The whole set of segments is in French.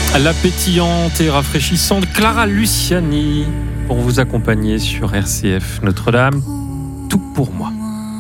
La pétillante et rafraîchissante Clara Luciani pour vous accompagner sur RCF Notre-Dame. Tout pour moi.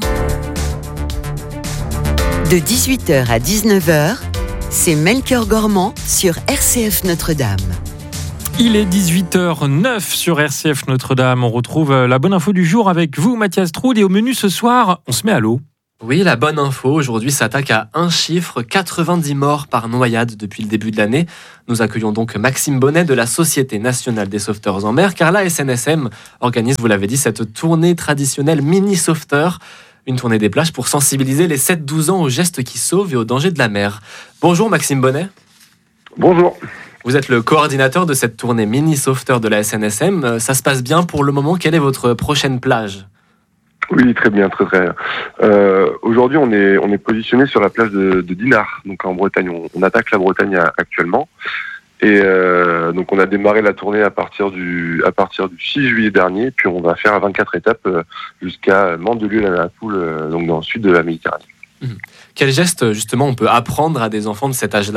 De 18h à 19h, c'est Melchior Gormand sur RCF Notre-Dame. Il est 18h09 sur RCF Notre-Dame. On retrouve la bonne info du jour avec vous, Mathias Troud. Et au menu ce soir, on se met à l'eau. Oui, la bonne info aujourd'hui s'attaque à un chiffre, 90 morts par noyade depuis le début de l'année. Nous accueillons donc Maxime Bonnet de la Société nationale des sauveteurs en mer, car la SNSM organise, vous l'avez dit, cette tournée traditionnelle mini-sauveteur, une tournée des plages pour sensibiliser les 7-12 ans aux gestes qui sauvent et aux dangers de la mer. Bonjour Maxime Bonnet. Bonjour. Vous êtes le coordinateur de cette tournée mini-sauveteur de la SNSM. Ça se passe bien pour le moment. Quelle est votre prochaine plage ? Oui, très bien, très bien. Aujourd'hui, on est positionné sur la plage de Dinard, donc en Bretagne. On attaque la Bretagne actuellement. Et donc, on a démarré la tournée à partir du 6 juillet dernier, puis on va faire 24 étapes jusqu'à Mandelieu-la-Poule, donc dans le sud de la Méditerranée. Quel geste, justement, on peut apprendre à des enfants de cet âge-là ?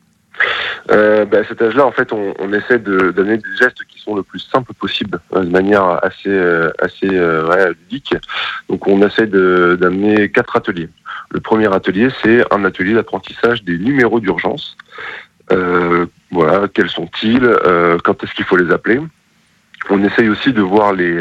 À cet âge-là, en fait, on essaie d'amener des gestes qui sont le plus simples possible, de manière assez ludique. Donc, on essaie d'amener 4 ateliers. Le premier atelier, c'est un atelier d'apprentissage des numéros d'urgence. Quels sont-ils ? Quand est-ce qu'il faut les appeler ? On essaye aussi de voir les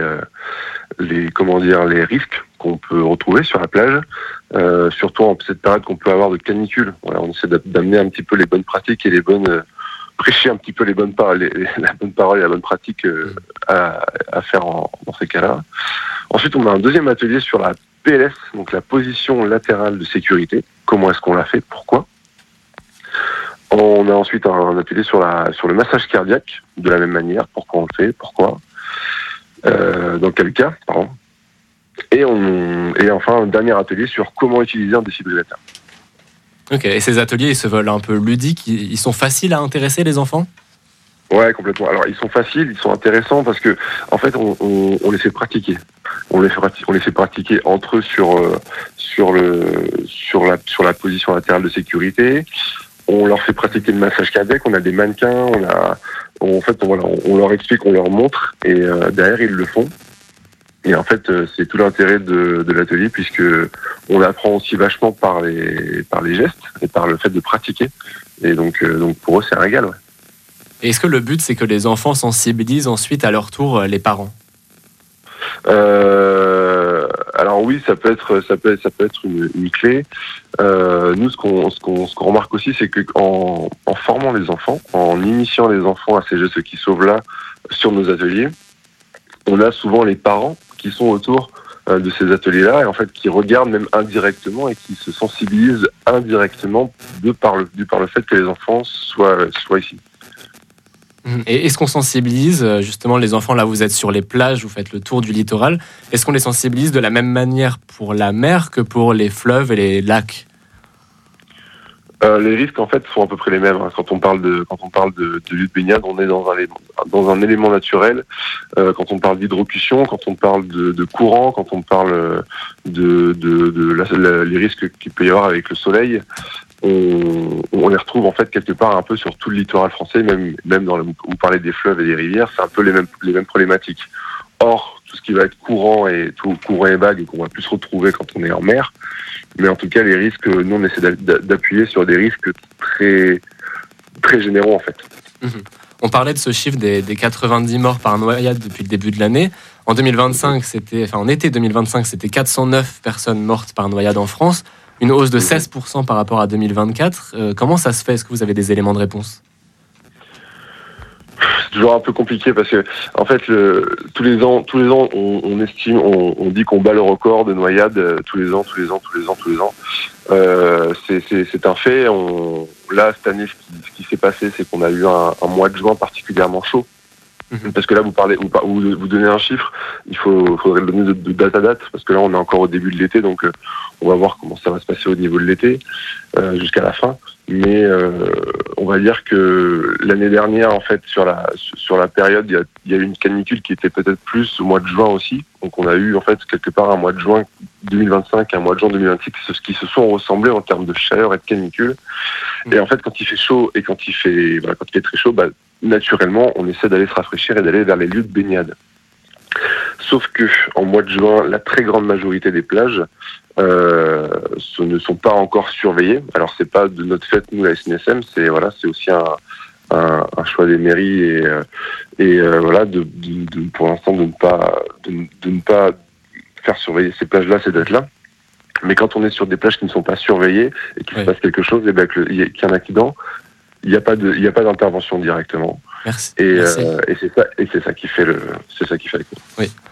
risques qu'on peut retrouver sur la plage, surtout en cette période qu'on peut avoir de canicule. Voilà, on essaie d'amener un petit peu les bonnes pratiques et prêcher un petit peu la bonne parole et la bonne pratique à faire dans ces cas-là. Ensuite, on a un deuxième atelier sur la PLS, donc la position latérale de sécurité. Comment est-ce qu'on la fait ? Pourquoi ? On a ensuite un atelier sur le massage cardiaque, de la même manière. Pourquoi on le fait ? Pourquoi ? Dans quel cas ? Pardon. Et enfin, un dernier atelier sur comment utiliser un défibrillateur. Ok, et ces ateliers, ils se veulent un peu ludiques, ils sont faciles à intéresser les enfants ? Ouais, complètement. Alors, ils sont faciles, ils sont intéressants parce que, en fait, on les fait pratiquer. On les fait pratiquer entre eux sur la position latérale de sécurité. On leur fait pratiquer le massage cardiaque. On a des mannequins. On leur explique, on leur montre, et derrière ils le font. Et en fait, c'est tout l'intérêt de l'atelier, puisque on apprend aussi vachement par les gestes et par le fait de pratiquer. Et donc pour eux, c'est un régal. Ouais. Et est-ce que le but, c'est que les enfants sensibilisent ensuite à leur tour les parents ? Alors oui, ça peut être une clé. Nous, ce qu'on remarque aussi, c'est que en formant les enfants, en initiant les enfants à ces gestes qui sauvent là sur nos ateliers, on a souvent les parents qui sont autour de ces ateliers-là et en fait qui regardent même indirectement et qui se sensibilisent indirectement de par le fait que les enfants soient ici. Et est-ce qu'on sensibilise justement les enfants, là vous êtes sur les plages, vous faites le tour du littoral, est-ce qu'on les sensibilise de la même manière pour la mer que pour les fleuves et les lacs ? Les risques en fait sont à peu près les mêmes. Quand on parle de lieu de baignade, on est dans un élément naturel. Quand on parle d'hydrocution, quand on parle de courant, quand on parle les risques qu'il peut y avoir avec le soleil, on les retrouve en fait quelque part un peu sur tout le littoral français, même vous parlez des fleuves et des rivières, c'est un peu les mêmes problématiques. Or, tout ce qui va être courant et vague et qu'on va plus retrouver quand on est en mer, mais en tout cas les risques, nous on essaie d'appuyer sur des risques très très généraux en fait. On parlait de ce chiffre des 90 morts par noyade depuis le début de l'année. En été 2025, c'était 409 personnes mortes par noyade en France. Une hausse de 16% par rapport à 2024. Comment ça se fait ? Est-ce que vous avez des éléments de réponse ? C'est toujours un peu compliqué parce que en fait tous les ans on estime, on dit qu'on bat le record de noyades tous les ans. C'est un fait. Là cette année ce qui s'est passé, c'est qu'on a eu un mois de juin particulièrement chaud. Parce que là vous donnez un chiffre, il faudrait le donner de date à date parce que là on est encore au début de l'été, donc on va voir comment ça va se passer au niveau de l'été jusqu'à la fin. Mais on va dire que l'année dernière, en fait, sur la période, il y a eu une canicule qui était peut-être plus au mois de juin aussi. Donc, on a eu, en fait, quelque part un mois de juin 2025 et un mois de juin 2026 qui se sont ressemblés en termes de chaleur et de canicule. Et en fait, quand il fait chaud et quand il fait très chaud, naturellement, on essaie d'aller se rafraîchir et d'aller vers les lieux de baignade. Sauf que en mois de juin, la très grande majorité des plages ne sont pas encore surveillées. Alors c'est pas de notre fait, nous la SNSM, c'est aussi un choix des mairies et pour l'instant de ne pas faire surveiller ces plages-là, ces dates-là. Mais quand on est sur des plages qui ne sont pas surveillées et qu'il se passe quelque chose, et qu'il y a un accident, il n'y a pas d'intervention directement. Merci. Et c'est ça qui fait le coup. Oui.